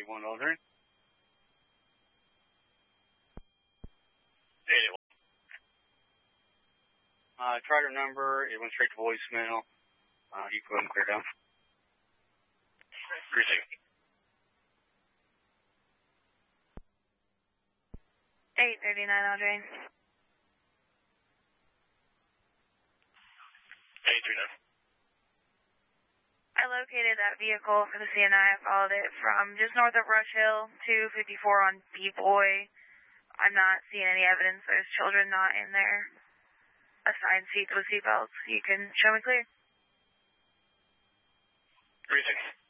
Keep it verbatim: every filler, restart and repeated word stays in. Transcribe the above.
eight one Aldrin. eight one. Uh, tried her number. It went straight to voicemail. Uh, you couldn't clear down. Receive. eight thirty-nine Aldrin. eight three nine. I located that vehicle for the C N I. I followed it from just north of Rush Hill to fifty-four on B-Boy. I'm not seeing any evidence there's children not in there. Assigned seats with seatbelts. You can show me clear. Receive.